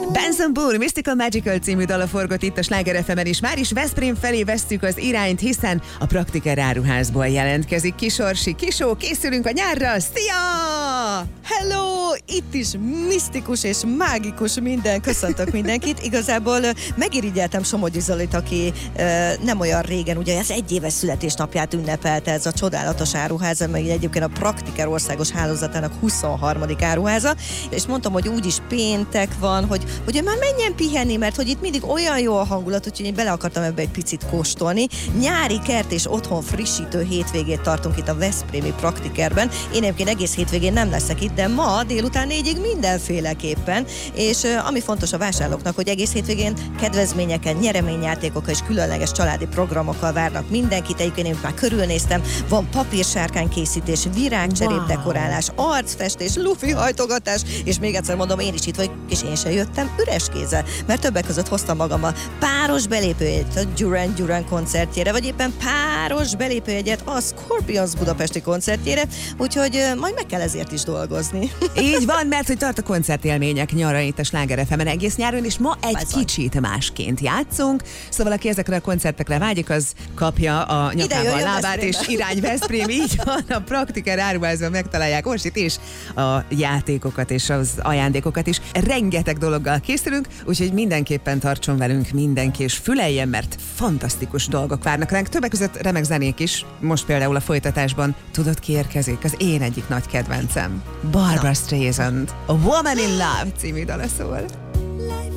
Benson Boone Mystical Magical című dala forgott itt a Sláger FM-en is. Már is Veszprém felé vesszük az irányt, hiszen a Praktiker áruházból jelentkezik Kisorsi. Kisó, készülünk a nyárra! Szia! Hello! Itt is misztikus és mágikus minden. Köszöntök mindenkit. Igazából megirigyeltem Somogyi Zolit, aki nem olyan régen, ugye ez 1 éves születésnapját ünnepelte, ez a csodálatos áruháza, meg egyébként a Praktiker országos hálózatának 23. áruháza, és mondtam, hogy úgyis péntek van, hogy már menjen pihenni, mert hogy itt mindig olyan jó a hangulat, úgyhogy én bele akartam ebbe egy picit kóstolni. Nyári kert és otthon frissítő hétvégét tartunk itt a veszprémi Praktikerben. Én egyébként egész hétvégén nem leszek itt, de ma délután 4-ig mindenféleképpen, és ami fontos a vásárlóknak, hogy egész hétvégén kedvezményeken, nyereményjátékokkal és különleges családi programokkal várnak mindenkit. Egyébként én már körülnéztem, van papírsárkány készítés, virágcserép dekorálás, arcfestés, lufi hajtogatás, és még egyszer mondom, én is itt vagyok, és én sem jöttem üres kézzel, mert többek között hoztam magammal páros belépőjegyet a Duran Duran koncertjére, vagy éppen páros belépőjegyet a Scorpions budapesti koncertjére, úgyhogy majd meg kell ezért is dolgozni. Így van, mert hogy tart a koncertélmények nyara itt a Sláger FM-en egész nyáron, és ma egy kicsit másként játszunk, szóval aki ezekre a koncertekre vágyik, az kapja a nyakába a lábát, és irány Veszprém, így van, a Praktiker áruházban megtalálják Orsit is, a játékokat és az ajándékokat is. Rengeteg dologgal készülünk, úgyhogy mindenképpen tartson velünk mindenki, és füleljen, mert fantasztikus dolgok várnak ránk. Többek között remek zenék is. Most például a folytatásban tudod, ki érkezik? Az én egyik nagy kedvencem. Barbra Streisand. A Woman in Love című dala szól.